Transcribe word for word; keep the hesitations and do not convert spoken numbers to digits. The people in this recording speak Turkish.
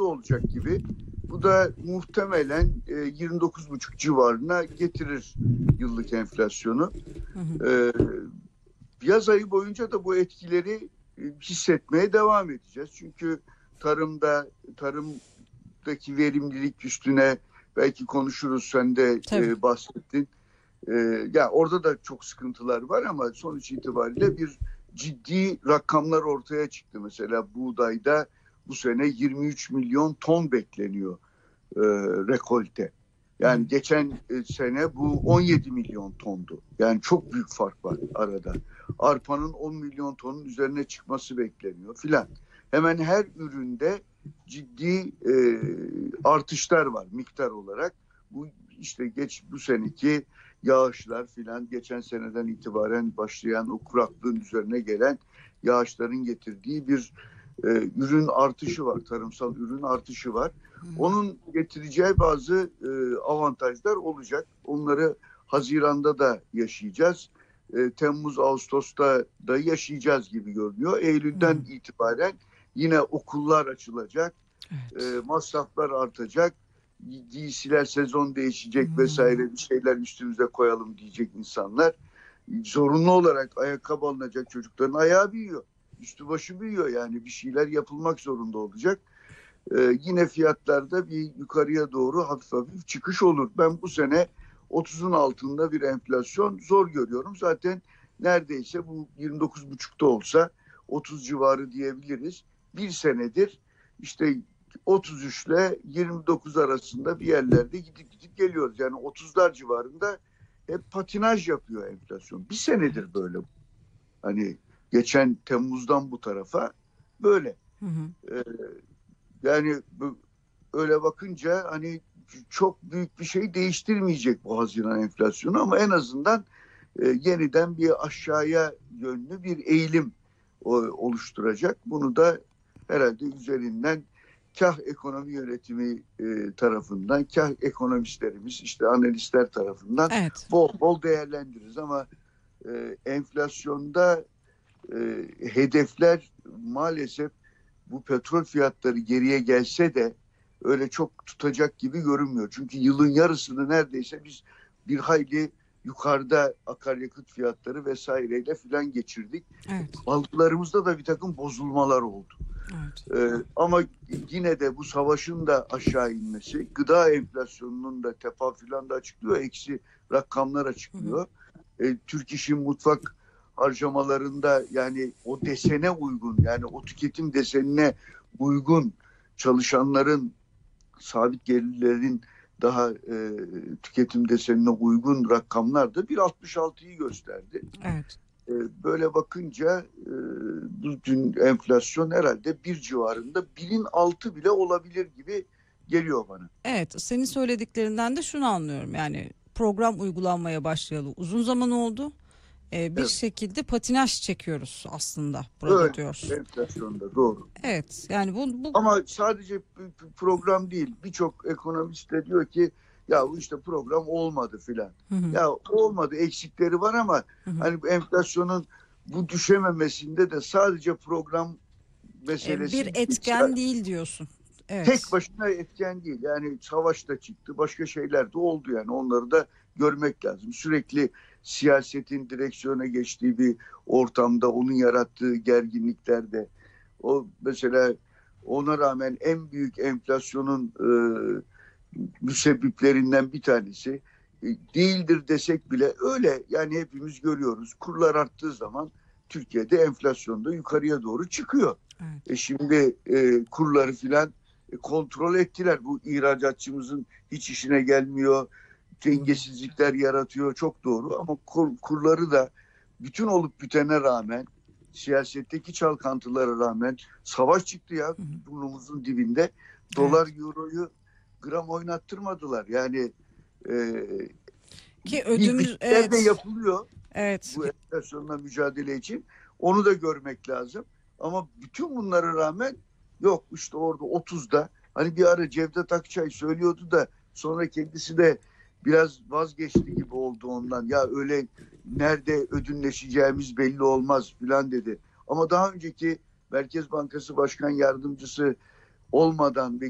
altında olacak gibi. Bu da muhtemelen e, yirmi dokuz buçuk civarına getirir yıllık enflasyonu. Hı hı. E, yaz ayı boyunca da bu etkileri e, hissetmeye devam edeceğiz. Çünkü tarımda, tarımdaki verimlilik üstüne belki konuşuruz. Sen de Tabii. e, bahsettin. E, ya orada da çok sıkıntılar var ama sonuç itibariyle bir ciddi rakamlar ortaya çıktı. Mesela buğdayda bu sene yirmi üç milyon ton bekleniyor e, rekolte. Yani Hı. geçen e, sene bu on yedi milyon tondu. Yani çok büyük fark var arada. Arpanın on milyon tonun üzerine çıkması bekleniyor filan. Hemen her üründe ciddi e, artışlar var miktar olarak. Bu işte geç bu seneki yağışlar filan, geçen seneden itibaren başlayan o kuraklığın üzerine gelen yağışların getirdiği bir e, ürün artışı var. Tarımsal ürün artışı var. Onun getireceği bazı e, avantajlar olacak. Onları Haziran'da da yaşayacağız. E, Temmuz, Ağustos'ta da yaşayacağız gibi görünüyor. Eylül'den Hı. itibaren yine okullar açılacak. E, Evet. masraflar artacak. Giysiler sezon değişecek Hı. vesaire, bir şeyler üstümüze koyalım diyecek insanlar. Zorunlu olarak ayakkabı alınacak, çocukların ayağı büyüyor. Üstü başı büyüyor, yani bir şeyler yapılmak zorunda olacak. Ee, yine fiyatlarda bir yukarıya doğru hafif hafif çıkış olur. Ben bu sene otuzun altında bir enflasyon zor görüyorum. Zaten neredeyse bu yirmi dokuz buçukta olsa otuz civarı diyebiliriz. Bir senedir işte otuz üç ile yirmi dokuz arasında bir yerlerde gidip gidip geliyoruz. Yani otuzlar civarında hep patinaj yapıyor enflasyon. Bir senedir böyle. Hani geçen Temmuz'dan bu tarafa böyle. Hı hı. Ee, yani bu, öyle bakınca hani çok büyük bir şey değiştirmeyecek bu Haziran enflasyonu, ama en azından e, yeniden bir aşağıya yönlü bir eğilim o, oluşturacak. Bunu da herhalde üzerinden kah ekonomi yönetimi e, tarafından, kah ekonomistlerimiz, işte analistler tarafından Evet. bol bol değerlendiririz, ama e, enflasyonda e, hedefler maalesef, bu petrol fiyatları geriye gelse de öyle çok tutacak gibi görünmüyor. Çünkü yılın yarısını neredeyse biz bir hayli yukarıda akaryakıt fiyatları vesaireyle filan geçirdik. Evet. Algılarımızda da bir takım bozulmalar oldu. Evet. Ee, ama yine de bu savaşın da aşağı inmesi, gıda enflasyonunun da tefafülen de açıklıyor, eksi rakamlar Hı hı. açıklıyor. Ee, Türk İş'in mutfak harcamalarında, yani o desene uygun, yani o tüketim desenine uygun çalışanların, sabit gelirlerin daha e, tüketim desenine uygun rakamlar da bir virgül altmış altıyı gösterdi. Evet. E, böyle bakınca e, bugün enflasyon herhalde bir civarında, birin altı bile olabilir gibi geliyor bana. Evet, senin söylediklerinden de şunu anlıyorum. Yani program uygulanmaya başlayalı uzun zaman oldu. Ee, bir Evet, şekilde patinaj çekiyoruz aslında burada öyle diyoruz. enflasyonda, doğru. Evet, yani bu bu Ama sadece program değil, birçok ekonomist de diyor ki ya bu işte program olmadı filan. Hı hı. Ya olmadı, eksikleri var, ama Hı hı. hani bu enflasyonun bu düşememesinde de sadece program Ee, bir meselesi değil. etken değil diyorsun. Tek Evet. başına etken değil. Yani savaş da çıktı, başka şeyler de oldu, yani onları da görmek lazım. Sürekli siyasetin direksiyona geçtiği bir ortamda onun yarattığı gerginliklerde, o mesela, ona rağmen en büyük enflasyonun e, müsebbiplerinden bir tanesi e, değildir desek bile öyle. Yani hepimiz görüyoruz. Kurlar arttığı zaman Türkiye'de enflasyon da yukarıya doğru çıkıyor. Evet. E şimdi e, kurları filan e, kontrol ettiler. Bu ihracatçımızın hiç işine gelmiyor. Hı hı. Dengesizlikler yaratıyor. Çok doğru, ama kur, kurları da bütün olup bitene rağmen, siyasetteki çalkantılara rağmen, savaş çıktı ya Hı hı. burnumuzun dibinde. Dolar Evet. euroyu gram oynattırmadılar. Yani e, Ki bir, bir ödümüz, şeyler de evet. yapılıyor Evet. bu enflasyonla mücadele için. Onu da görmek lazım. Ama bütün bunlara rağmen yok, işte orada otuzda, hani bir ara Cevdet Akçay söylüyordu da sonra kendisi de biraz vazgeçti gibi oldu ondan. Ya öyle nerede ödünleşeceğimiz belli olmaz filan dedi. Ama daha önceki Merkez Bankası Başkan Yardımcısı olmadan ve